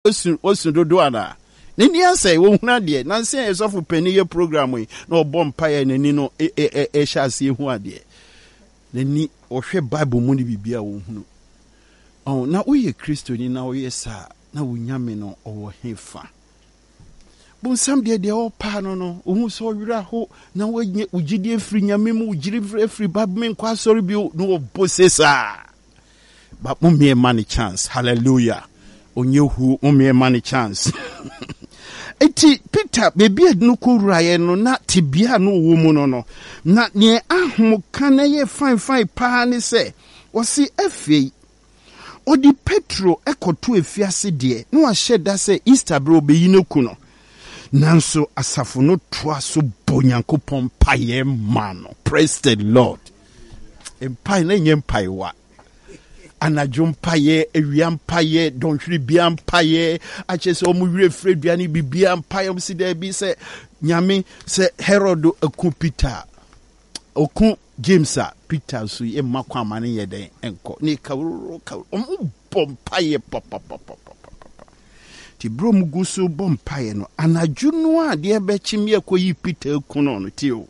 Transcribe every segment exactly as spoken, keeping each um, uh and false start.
osun osun dodo ana ni answer wo huna de na nse esofu pani ye program yi na obom mpaye nani no e e e hyase hu ade nani ohwe bible mu ni bibia wo hunu oh na uye Kristo ni na uye sa na unyame no owo hefa bonsam de de o pa no no ohu so wira ho na wanye ugidi efri nyame mu ugiri efri bible nkwa sorry bi no obosesa ba mu me man chance hallelujah onye hu mu me man chance eti Peter bebi adunu kowuraye no na tibia no wo mu no no na ne ahom kan ye fine fine pa ne se wosi afei odi Petro ekoto efiase de no ahye da se Easter bro be yino ku no nanso asafo no toa so bonyankopon paye mano. Praise the Lord. Empai na nyempai wa anadwo mpaye ewia mpaye donhwiri bia mpaye achese omu wire freduane bibia mpaye msi da bi se nyame se Herod aku Peter oku James a Peter so ye makwa amane ye den enko ni kawro kaw omu bompaye papa papa ti bro muguso bompaye no anadwo no a de be chimie akoyi Peter aku no no ti o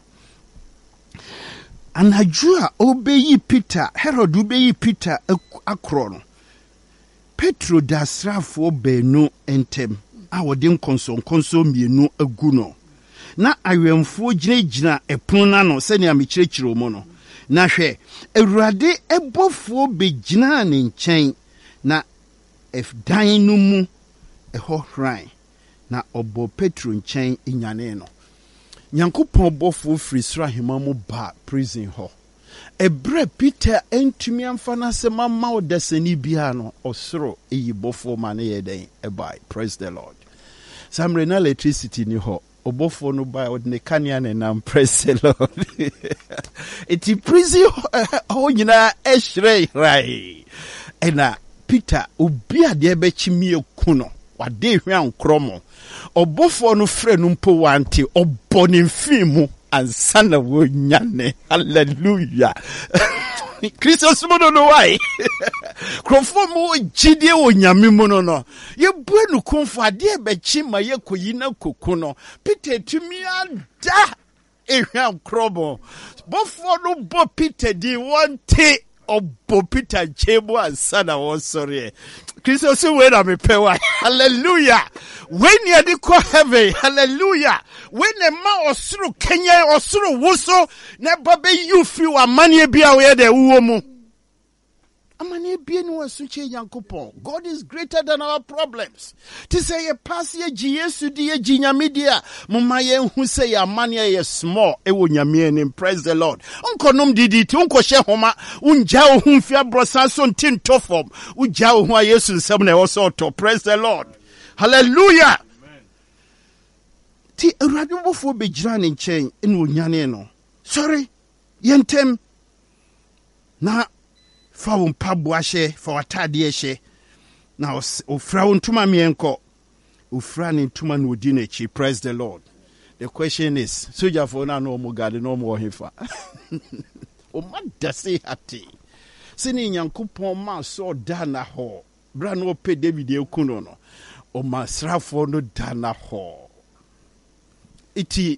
anajua obeyi Peter Herod obeyi Peter akro no Petro da srafo benu entem a wode nkonso nkonso mienu agu no na awemfo ginagina epon na no se ne amekirikiro mo no na hwe awurade ebofo begina ne nchen na if dan no mu eho hran na obo Petro nchen inyane no Nyankopon bofo firi sra hema mu ba prison ho ebre Peter entumi amfa na se mama odasani bia no osoro eyi bofo ma ne yeden ebai. Praise the Lord. Samre na electricity ni ho obofo no ba odne kania ne nam. Praise the Lord. Eti prison ho nyina ehre rai ena Peter obi ade be chimie kuno wade hwan kromo obofo no frɛ no mpo wante obone mfimu ansana wo nyane. Hallelujah. Christos mo no why krofo mo gidie wo nyame mo no no ye bua no konfo ade be chima ye koyi na koko no Peter tumi ada ehwan kromo bofo no bo Peter di wante obo Peter chebo ansana wo sorry Christos we na me pewa. Hallelujah. When you de ko heaven, hallelujah. When a ma osuru Kenya osuru wuso na babe you free wa manie bia we de wo mu. Amanie bia no asuche Yankopon. God is greater than our problems. To say ye pass ye Yesu di ye nyame dia, mama ye hu say ya manie ye small e wo nyame ni. Praise the Lord. Unko nom didi ti unko hye homa unja wo hu fia brosa so ntin tofom unja wo hu a Yesu nsem na wo so to. Praise the Lord. Hallelujah. Amen. Ti urade bofo begira ne nchen ene onyane no. Sorry. Yentem na fa wo mpabo ahye fa watade ahye na ofra wo ntuma mienko ofra ne ntuma no odi na chi. Praise the Lord. The question is soja for na no mo gade no mo hefa o madase hati sini Nyankopon ma so da na ho bra no pe David ekuno no o masrafo no da na ho iti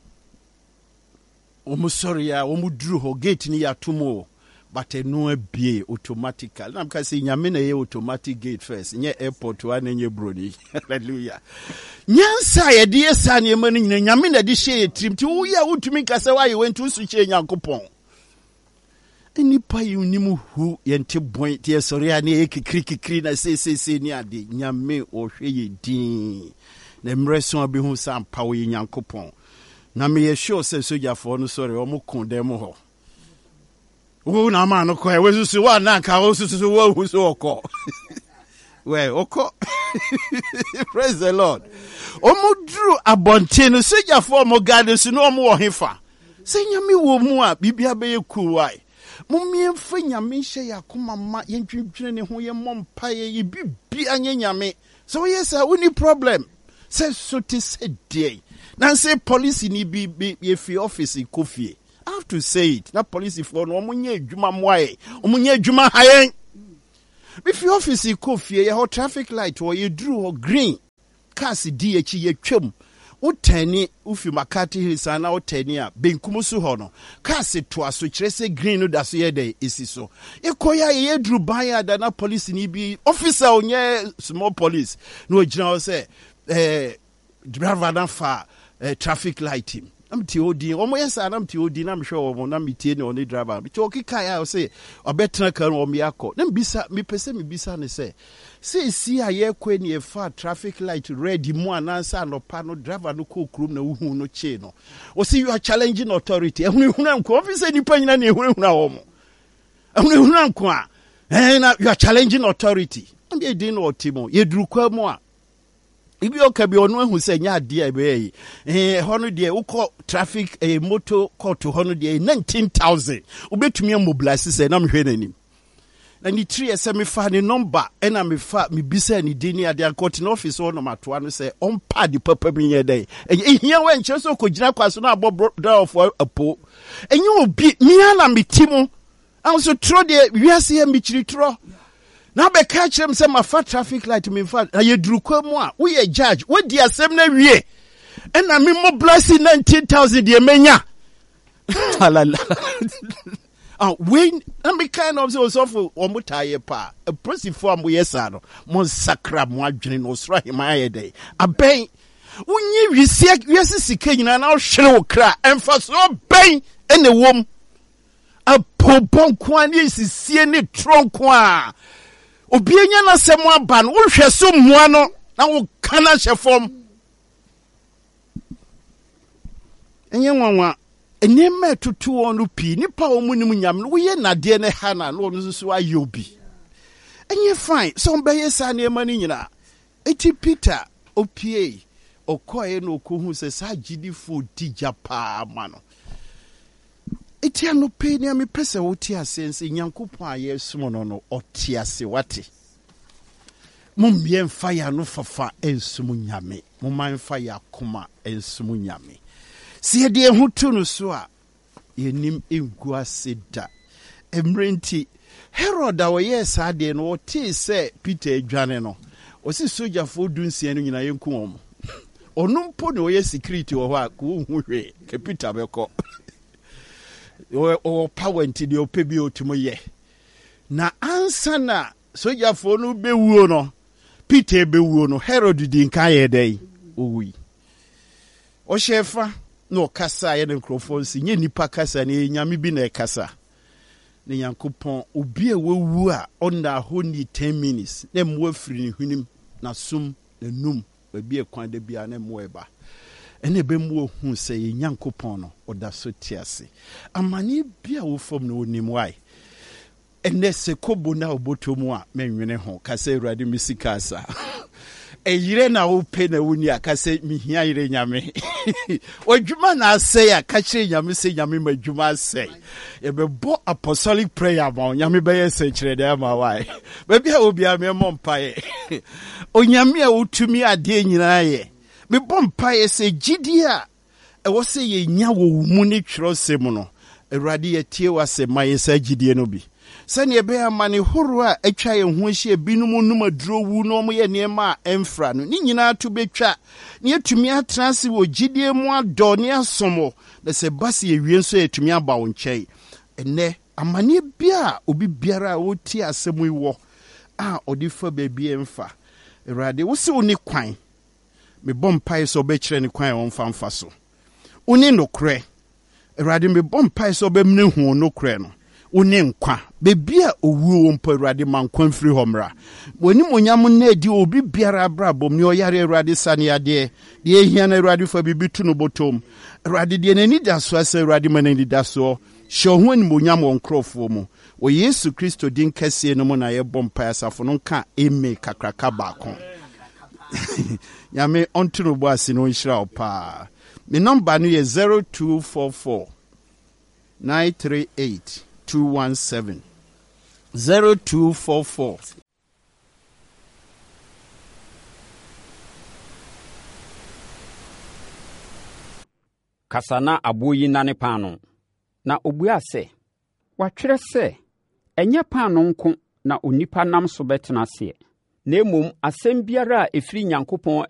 o mo sorry ya o mo duru ho gate ni ya tumo but no abie automatically na because nyame na ye automatic gate first nye airport wa na nye brodi. Hallelujah. Nyansa ye de esa ne manu nyina nyame na de hye trim ti wo ya wutumi kasa wa ye wentu su hye Nyankopon eni pa yi unimu hu ye nte bon ti sori ani e kikri kikri na se se se ni ade nyame o hwe ye din na mreso abi hu sam pa wo ye Nyankopon na me ye sure se soja for no sorry o mo kon dem ho wo na ma no ko e we su wa na ka wo su su wo hu so ko we oko. Praise the Lord. Omudru abonte no soja for mo gade su no mo wo hefa se nyame wo mu a bibia be ku wai mumie fa nyame hye yakoma ma yentwintwene ne ho ye mompa ye bibia anye nyame so yes a woni problem se so te se dey na say police ni bi ye fi office kofie. I have to say it. That police for no omunye adwuma moae. Omunye adwuma hayen. If your office kofie, your traffic light or you drew or green. cars di echi ye twam utani ufi Makati Hills na utani a benkum so ho no cars to aso kire se green no da so ye dey esi so ikoya ye dru ban ya da na police ni bi officer onye small police no ogina say eh driver na fa eh, traffic light him am ti odi omo yesa na am ti odi na mhwe omo na metie ne oni driver bi choki kai ya say obetra kan omo yakọ na mbisa me pese me bisa ne say say si aye kwe ni e fa traffic light red mu anansa no pa no driver no ko krum na uhu no che no o see you are challenging authority ehunu ehunu anko officer ni pa nyina na ehunu ehunu omo ehunu ehunu anko a eh na you are challenging authority am ye din no otimo ye durukwa mu a ibi okabi onu ehu se nya ade a be eh hono de ukọ traffic eh, motor court hono de nineteen thousand ubetumi mobilize se na mhwe nanim na ni three se me fa ni number ena me fa me bisa ni dini ade court no office ono matoa no se on pad papa bi nye dey ehia we nche so ko gina kwaso na abo door for apo enye obi mi ana metimu anso tro de wiase ya michiri tro na be catch them say my fat traffic light me fat na ye durukwa mu a we judge we di asem na wie and na me mobilize nineteen thousand de menya alala ah when na me kind of so so for omutaye pa a presi form we yesa no mon sakra mo adwene no sra hima ye dey aben unyi wiese wiese sika nyina na hwere wo kra emfa so ben ene wom a popon kwani sisie ne tronko a obienya na semu aba no wohwe so mua no na wo kana hyefom enye nwanwa enema tutu onu pi nipa omunim nyam no wo ye nade ne hana no no so ayobi enye fine so be yesa na ema ni nyina eti Peter opie okoye no kohu se sa gidifo dijapa ma no eti ano pe ni ame pese wo ti asense Nyankopon aye sumo no no oti ase wate mumbie mfa ya no fafa ensumu nyame mumman fa ya koma ensumu nyame sie de hutu no so a yenim engu ase da emrenti Herod a wo yes ade no oti se Peter adwane no o si soja fo dunsia no nyina yenku omo onumpo no ye security wo ha ko hu hwe ke Peter beko o power nti de opebi otumo ye na ansa na soja fo no bewuo no Peter bewuo no Herod di nka ye dai owi o shefa no kasa ye ne microphone si nye nipa kasa ne nyame bi na kasa ne Yankopon obi a wewu a onda ho ni ten minutes na mo afiri ne hunim na sum na num ba bi ekwan da bia na mo eba ene be mu hu se ye Nyankopon no oda so tiase amani bia wo fom no onim wai ene se kobo na obotomu a menwene ho kase Awurade misika asa eyire na wo pe na woni akase mihia yire nyame odwuma na ase ya kache nyame se nyame madwuma ase e be bo apostolic prayer ma nyame be yese kire da ma wai be bia obi a me mompae onyame a wotumi ade nyina ye me bompae se gidi a e wo se ye nya wo mu ne twrosem no Awurade ye tie wase ma ye sa gidie no bi sani ebe amane horo a atwa ye ho hye binum num aduro wu no mo ye niema emfra no ni nyina to betwa ne atumi atranse wo gidie mu adɔ ne asomo na se base ye wie nso atumi aba wo nkyɛn ene amane bia obi biara wo ti asɛm iwo a odi fa baabi emfa Awurade wo se oni kwan me bompai so be kyerɛ ne kwan won famfa so oni nokre Awurade me bompai so be mne hu nokre no oni nkwa bebia owu wo mpo Awurade mankwan firi homra woni monyam na edi obi biara brabom ne oyare Awurade sane ade de ehia na Awurade fa bibi tu no botom Awurade de nani da so asa Awurade manani da so hye ho ni monyam won krofo mu o Yesu Kristo din kase no mu na ye bompa asafo no ka eme kakraka baako Yame onturu bo ase no nhira opa me number no ye zero two four four nine three eight two one seven zero two four four Kasana aboyi nane pano na obua se watwere se enye pano nko na onipa nam so betena se na emom asem biara efiri Nyankopon